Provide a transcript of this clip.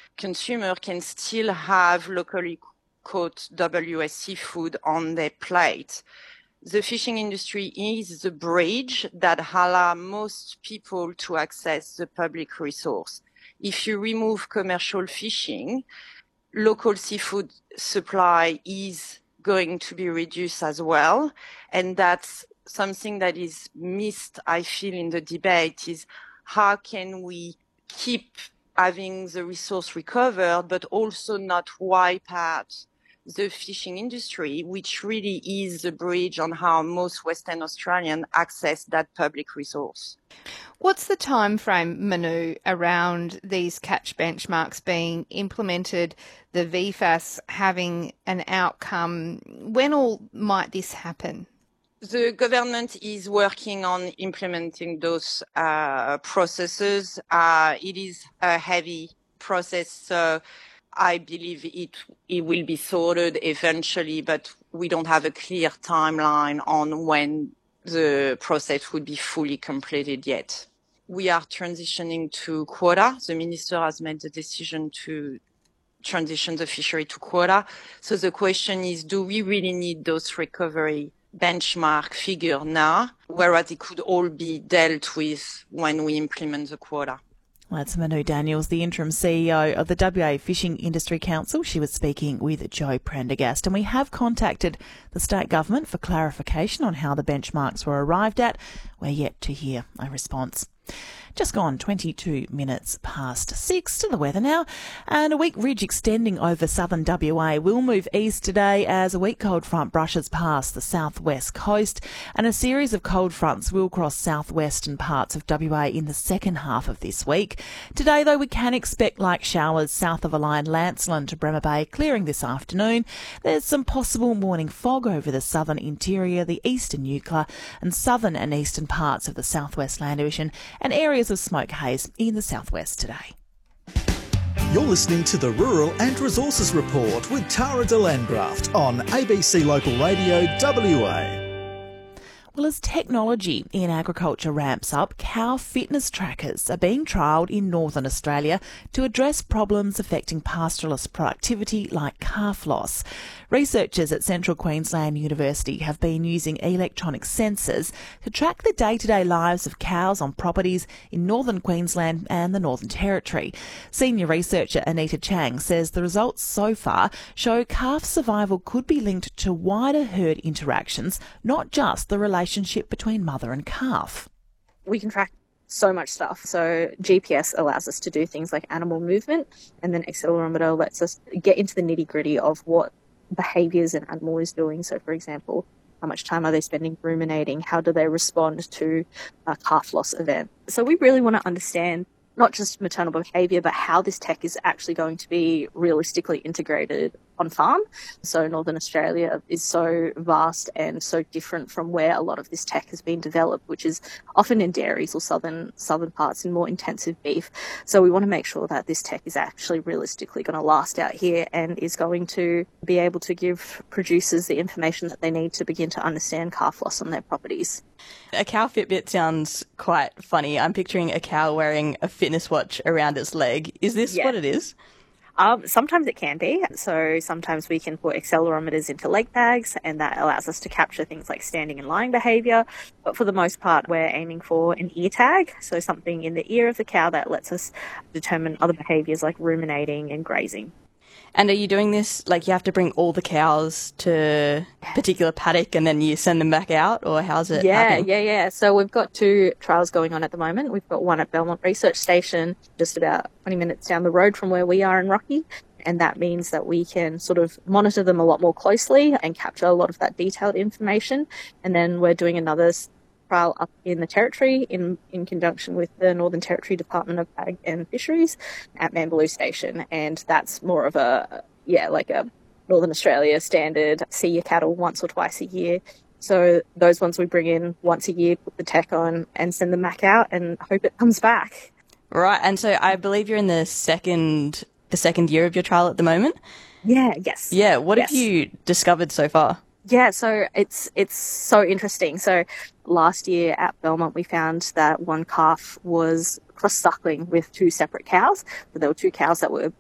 consumer can still have locally caught WSC food on their plate. The fishing industry is the bridge that allows most people to access the public resource. If you remove commercial fishing, local seafood supply is going to be reduced as well. And that's something that is missed, I feel, in the debate, is how can we keep having the resource recovered, but also not wipe out the fishing industry, which really is the bridge on how most Western Australians access that public resource. What's the time frame, Manu, around these catch benchmarks being implemented, the VFAS having an outcome? When all might this happen? The government is working on implementing those processes. It is a heavy process, so I believe it will be sorted eventually, but we don't have a clear timeline on when the process would be fully completed yet. We are transitioning to quota. The minister has made the decision to transition the fishery to quota. So the question is, do we really need those recovery benchmark figure now, whereas it could all be dealt with when we implement the quota? That's Manu Daniels, the interim CEO of the WA Fishing Industry Council. She was speaking with Joe Prendergast. And we have contacted the state government for clarification on how the benchmarks were arrived at. We're yet to hear a response. Just gone 22 minutes past 6 to the weather now. And a weak ridge extending over southern WA will move east today as a weak cold front brushes past the southwest coast, and a series of cold fronts will cross southwestern parts of WA in the second half of this week. Today, though, we can expect light showers south of Aligned Lancelin to Bremer Bay, clearing this afternoon. There's some possible morning fog over the southern interior, the eastern Eucla, and southern and eastern parts of the southwest Land Division, and areas of smoke haze in the southwest today. You're listening to the Rural and Resources Report with Tara de Landgraft on ABC Local Radio WA. Well, as technology in agriculture ramps up, cow fitness trackers are being trialled in Northern Australia to address problems affecting pastoralist productivity like calf loss. Researchers at Central Queensland University have been using electronic sensors to track the day-to-day lives of cows on properties in Northern Queensland and the Northern Territory. Senior researcher Anita Chang says the results so far show calf survival could be linked to wider herd interactions, not just the relationship between mother and calf. We can track so much stuff. So GPS allows us to do things like animal movement, and then accelerometer lets us get into the nitty-gritty of what behaviours an animal is doing. So, for example, how much time are they spending ruminating? How do they respond to a calf loss event? So we really want to understand not just maternal behaviour, but how this tech is actually going to be realistically integrated on farm. So Northern Australia is so vast and so different from where a lot of this tech has been developed, which is often in dairies or southern parts in more intensive beef. So we want to make sure that this tech is actually realistically going to last out here and is going to be able to give producers the information that they need to begin to understand calf loss on their properties. A cow Fitbit sounds quite funny. I'm picturing a cow wearing a fitness watch around its leg. Is this what it is? Sometimes it can be. So sometimes we can put accelerometers into leg bags, and that allows us to capture things like standing and lying behaviour. But for the most part, we're aiming for an ear tag, so something in the ear of the cow that lets us determine other behaviours like ruminating and grazing. And are you doing this, like you have to bring all the cows to a particular paddock and then you send them back out, or how's it happening? Yeah. So we've got 2 trials going on at the moment. We've got one at Belmont Research Station, just about 20 minutes down the road from where we are in Rocky. And that means that we can sort of monitor them a lot more closely and capture a lot of that detailed information. And then we're doing another trial up in the Territory in conjunction with the Northern Territory Department of Ag and Fisheries at Mambaloo Station. And that's more of a Northern Australia standard, see your cattle once or twice a year. So those ones we bring in once a year, put the tech on and send them back out and hope it comes back. Right. And so I believe you're in the second year of your trial at the moment? Yes. Yeah. What have you discovered so far? Yeah, so it's so interesting. So last year at Belmont, we found that one calf was cross-suckling with 2 separate cows. So there were 2 cows that were